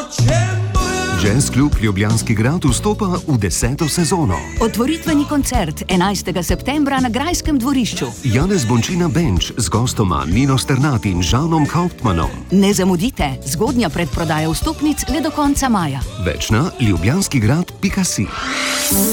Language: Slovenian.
Jazz klub Ljubljanski grad vstopa v 10. sezono. Otvoritveni koncert 11. septembra na Grajskem dvorišču. Janez Bončina Benč z gostoma Nino Sternat in Žanom Hauptmannom. Ne zamudite, zgodnja predprodaja vstopnic le do konca maja. Več na ljubljanskigrad.si.